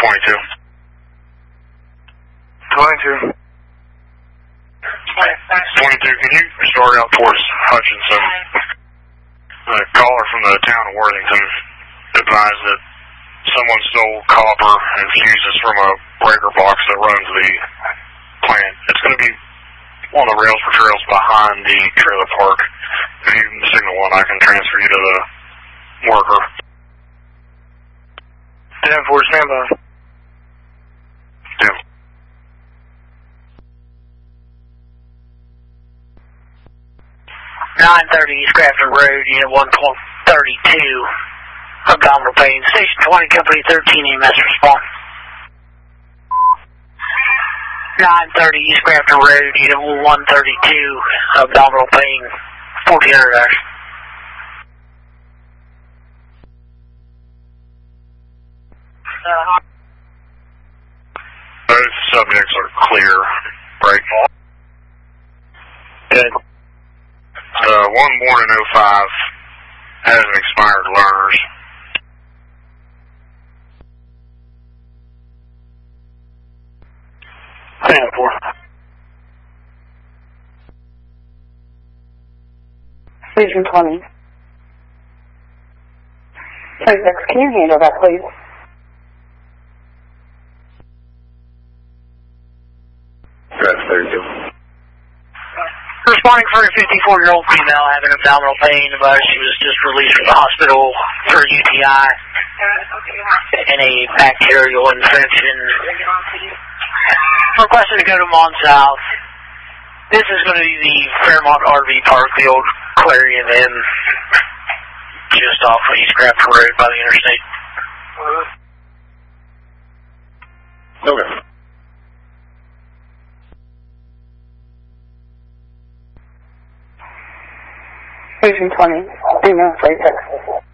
22. 22. 22, can you start out towards Hutchinson? The caller from the town of Worthington advised that someone stole copper and fuses from a breaker box that runs the plant. It's going to be one of the rails for trails behind the trailer park. If you signal one, I can transfer you to the worker. 10-4, standby. 10. East Grafton Road, Unit 1.32, abdominal pain. Station 20, Company 13, EMS response. 930 East Grafton Road, Unit 132, abdominal pain, 1400 hours. Those subjects are clear, right? Good. One born in 05 has an expired learners. Station 20. 36, can you handle that, please? That's 32. Responding for a 54-year-old female having abdominal pain. She was just released from the hospital for a UTI and a bacterial infection. Requested to go to Mon South. This is going to be the Fairmont RV Park, the old Clarion Inn, just off of East Grafton Road by the interstate. Okay. Station 20, 3 minutes late, Texas.